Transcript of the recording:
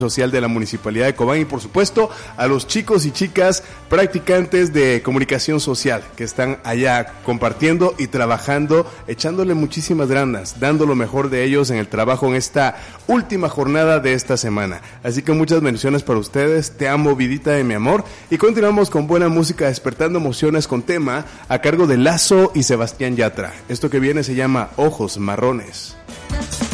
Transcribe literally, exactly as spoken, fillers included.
social de la Municipalidad de Cobán y por supuesto a los chicos y chicas practicantes de comunicación social que están allá compartiendo y trabajando, echándole muchísimas ganas, dando lo mejor de ellos en el trabajo en esta última jornada de esta semana. Así que muchas bendiciones para ustedes, te amo vidita de mi amor, y continuamos con buena música despertando emociones con tema a cargo de Lazo y Sebastián Yatra. Esto que viene se llama Ojos Marrones.